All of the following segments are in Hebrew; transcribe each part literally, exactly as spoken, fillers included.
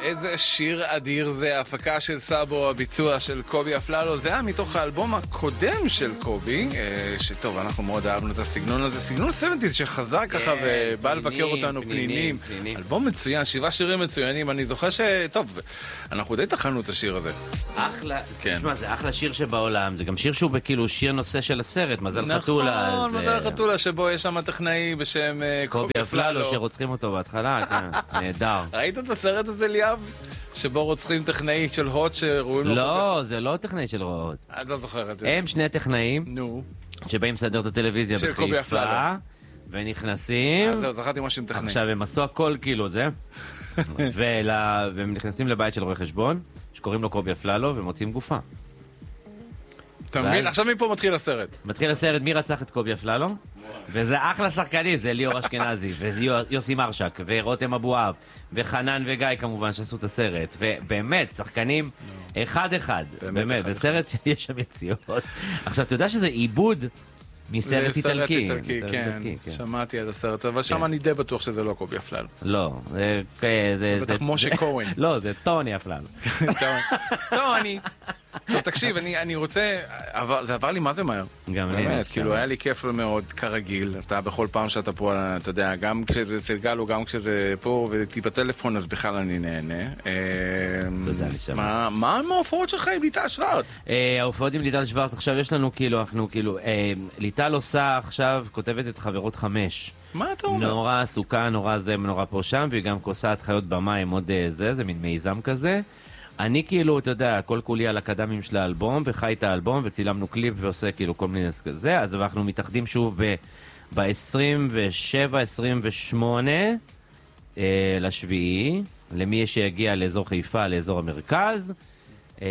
איזה שיר אדיר זה, ההפקה של סאבו, הביצוע של קובי אפללו, זה היה מתוך האלבום הקודם של קובי, שטוב, אנחנו מאוד אהבנו את הסגנון הזה, סגנון שבעים שחזר ככה ובא לבקר אותנו פנינים, אלבום מצוין, שבעה שירים מצוינים, אני זוכר שטוב, אנחנו די תחלנו את השיר הזה. אחלה, תשמע, זה אחלה שיר שבעולם, זה גם שיר שהוא כאילו שיר נושא של הסרט, מזל חתולה. נכון, מזל חתולה, שבו יש שם טכנאי בשם קובי אפללו, שרוצחים אותו בהתחלה, נהדר. ראית את הסרט הזה ליאב? שבו רוצחים טכנאי של הוט שרואים... לא, זה לא טכנאי של הוט. את לא זוכרת את זה. הם שני טכנאים, נו. שבאים לסדר את הטלוויזיה בחיפה, ונכנסים... אז זהו, זכרתי משהו עם טכנאי. עכשיו הם עשו הכל כאילו זה, והם נכנסים לבית של רואה חשבון, שקוראים לו קובי אפללו, ומוצאים גופה. אתה מבין? עכשיו מפה מתחיל הסרט. מתחיל הסרט מי רצח את קובי אפללו? וזה אחלה שחקנים, זה ליאור אשכנזי, ויוסי מרשק, ורותם אבואב, וחנן וגיא כמובן שעשו את הסרט, ובאמת, שחקנים אחד אחד, באמת, בסרט יש שם יציאות. עכשיו, אתה יודע שזה עיבוד מסרט איטלקי. סרט איטלקי, כן, שמעתי על הסרט, אבל שם אני די בטוח שזה לא קובי אפללו. לא, זה... בטח משה כהן. לא, זה טוני אפללו. טוני. טוב, תקשיב, אני רוצה, זה עבר לי מה זה מהר. גם לי. באמת, כאילו היה לי כיף מאוד כרגיל, אתה בכל פעם שאתה פה, אתה יודע, גם כשזה אצל גלו, גם כשזה פה, וטיפ הטלפון, אז בכלל אני נהנה. תודה לי שם. מה עם ההופעות שלך עם ליטל שוורץ? ההופעות עם ליטל שוורץ, עכשיו יש לנו כאילו, אנחנו כאילו, ליטל עושה עכשיו, כותבת את חברות חמש. מה אתה אומר? נורא עסוקה, נורא זה, נורא פה שם, והיא גם כוסה את חיות במים, עוד זה, זה מין מיזם כזה. אני כאילו, אתה יודע, כל כולי על הקדמים של האלבום, וחי את האלבום, וצילמנו קליפ ועושה כאילו כל מיני כזה, אז אנחנו מתאחדים שוב ב-עשרים ושבע עשרים ושמונה אה, לשביעי, למי שיגיע לאזור חיפה, לאזור המרכז, אה,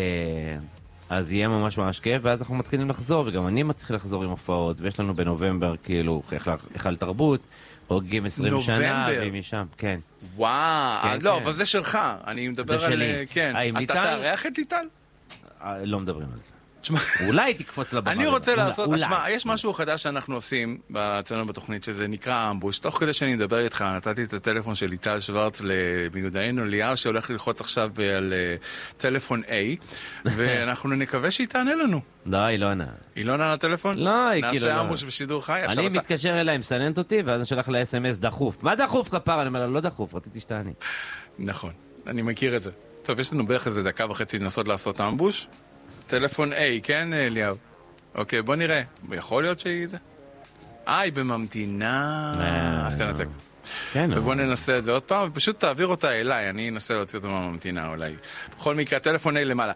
אז יהיה ממש ממש כיף, ואז אנחנו מתחילים לחזור, וגם אני מתחיל לחזור עם הופעות, ויש לנו בנובמבר כאילו היכל תרבות, חוגגים עשרים שנה, ומשם, כן. וואו, לא, אבל זה שלך, אני מדבר על... כן. אתה תארח את ליטל? לא מדברים על זה. אולי תקפוץ לבמה. אני רוצה לעשות, יש משהו חדש שאנחנו עושים אצלנו בתוכנית, שזה נקרא אמבוש. תוך כדי שאני מדבר איתך, נתתי את הטלפון של ליטל שוורץ למיודענו ליאר, שהולך ללחוץ עכשיו על טלפון A, ואנחנו נקווה שהיא תענה לנו. לא, היא לא ענה. היא לא ענה לטלפון? לא, היא כאילו לא. נעשה אמבוש בשידור חי. אני מתקשר אליה, מסננת אותי, ואז אני שלח לה אס אם אס דחוף. מה דחוף כפר? אני אומר לה, לא דחוף, רציתי שתעני. נכון, אני מכיר את זה. טוב, יש לנו בערך איזה דקה וחצי לנסות לעשות אמבוש. טלפון A, כן, ליאב? אוקיי, בוא נראה. יכול להיות שהיא זה? אה, היא בממתינה. אז תנתק. ובוא ננסה את זה עוד פעם, ופשוט תעביר אותה אליי, אני אנסה להוציא אותה מהממתינה אולי. בכל מקרה, טלפון A למעלה.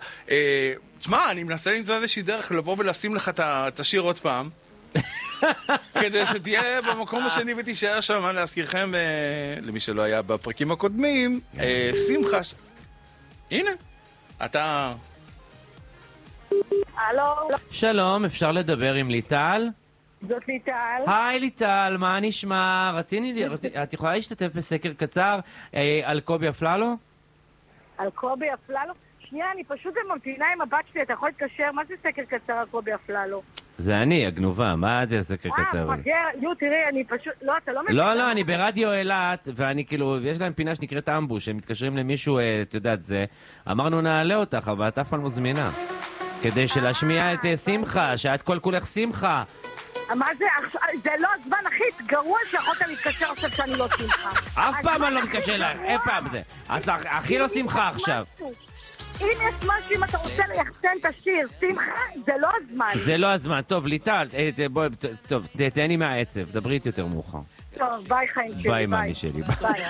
תשמע, אני מנסה למצוא איזושהי דרך לבוא ולשים לך את השיר עוד פעם, כדי שתהיה במקום השני ותישאר שם, להזכירכם, למי שלא היה בפרקים הקודמים, שמחה. הנה, אתה... הלו. שלום, אפשר לדבר עם ליטל? זאת ליטל. היי ליטל, מה נשמע? רציני, רציני, את יכולה להשתתף בסקר קצר אה, על קובי אפללו? על קובי אפללו? שנייה, אני פשוט ממתינה עם הבת שלי, אתה יכול להתקשר? מה זה סקר קצר על קובי אפללו? זה אני, הגנובה, מה זה סקר קצר? אה, מגר, יו, תראי, אני פשוט, לא, אתה לא מבין. לא, לא, אני ברדיו אילת, ואני כאילו, יש להם פינה שנקראת אמבוש, הם מתקשרים למישהו, את יודעת זה, אמרנו נעלה אותך, אבל את אף פעם מוזמינה. כדי שלהשמיע את שמחה, שאת כל כולך שמחה. מה זה? זה לא הזמן הכי גרוע שיכולת להתקשר עכשיו שאני לא שמחה. אף פעם אני לא מתקשר לך, אי פעם זה. את הכי לא שמחה עכשיו. אם יש משהו, אם אתה רוצה ליחצן את השיר, שמחה, זה לא הזמן. זה לא הזמן. טוב, ליטל, טוב, תהני מהעצב, דברי איתי יותר מאוחר. טוב, ביי חיים שלי, ביי מאמי שלי, ביי.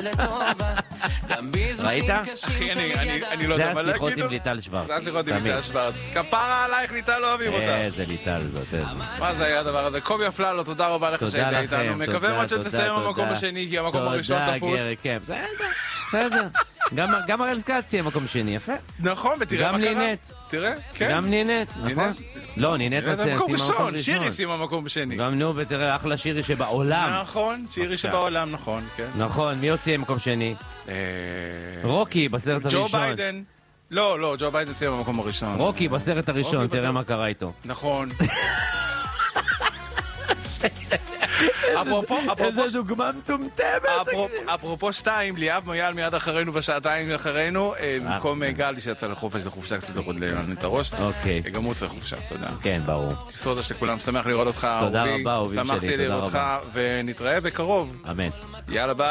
ראית? אחי, אני לא יודע מה להגיד. זה השיחות עם ליטל שוורץ. זה השיחות עם ליטל שוורץ. כפרה עלייך, ליטל, לא אוהבים אותך. איזה ליטל זאת, איזה. מה זה היה הדבר הזה? קובי אפללו, תודה רבה לך שהיית איתנו. מקווה מאוד שתסיים במקום השני, כי המקום הראשון תפוס. בסדר, בסדר. גם הראל סקאצי המקום שני, יפה. נכון, ותראה מה קרה. גם נינט. תראה, כן. גם נינט, נכון? לא, נינט נינט המקום ראשון. שירי שימה המקום שני. גם נו, ותראה, אחלה שירי שבעולם. נכון, שירי שבעולם, נכון, כן. נכון, מי הוציא מקום שני? רוקי, בסרט הראשון. ג'ו ביידן. לא, לא, ג'ו ביידן סיים במקום הראשון. רוקי, בסרט הראשון, תראה מה קרה איתו. נכון. איזה דוגמה מטומטמת. אפרופו שתיים, ליאב מויאל מיד אחרינו בשעתיים אחרינו, במקום גלי שיצא לחופש, לחופשה קצת לחוד לעניין את הראש. גם הוא צריך חופשה, תודה. כן, ברור. תסודה שכולם, שמח לראות אותך. תודה רבה, אהובים שלי, שמחתי לראותך, ונתראה בקרוב. אמן. יאללה ביי.